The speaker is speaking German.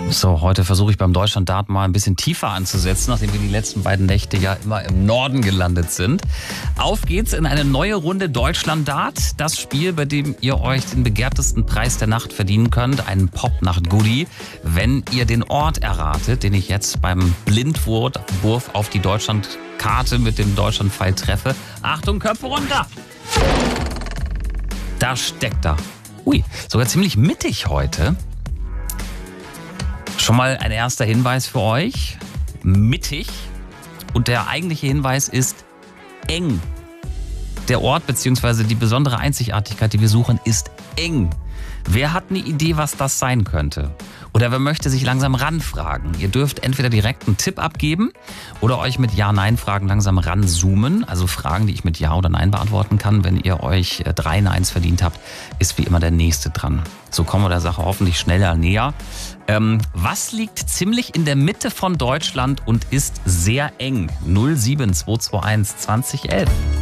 So, heute versuche ich beim Deutschland-Dart mal ein bisschen tiefer anzusetzen, nachdem wir die letzten beiden Nächte ja immer im Norden gelandet sind. Auf geht's in eine neue Runde Deutschland-Dart. Das Spiel, bei dem ihr euch den begehrtesten Preis der Nacht verdienen könnt, einen Pop-Nacht-Goodie, wenn ihr den Ort erratet, den ich jetzt beim Blindwurf auf die Deutschland-Karte mit dem Deutschland-Pfeil treffe. Achtung, Köpfe runter! Da steckt er. Ui, sogar ziemlich mittig heute. Schon mal ein erster Hinweis für euch. Mittig. Und der eigentliche Hinweis ist eng. Der Ort bzw. die besondere Einzigartigkeit, die wir suchen, ist eng. Wer hat eine Idee, was das sein könnte? Oder wer möchte sich langsam ranfragen? Ihr dürft entweder direkt einen Tipp abgeben oder euch mit Ja-Nein-Fragen langsam ranzoomen. Also Fragen, die ich mit Ja oder Nein beantworten kann. Wenn ihr euch 3 Neins verdient habt, ist wie immer der Nächste dran. So kommen wir der Sache hoffentlich schneller näher. Was liegt ziemlich in der Mitte von Deutschland und ist sehr eng? 07221 2011.